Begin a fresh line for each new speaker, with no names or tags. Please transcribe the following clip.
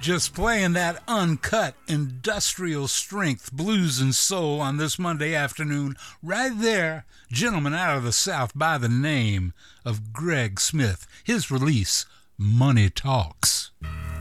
Just playing that uncut industrial strength blues and soul on this Monday afternoon. Right there, gentleman out of the South by the name of Greg Smith. His release, Money Talks.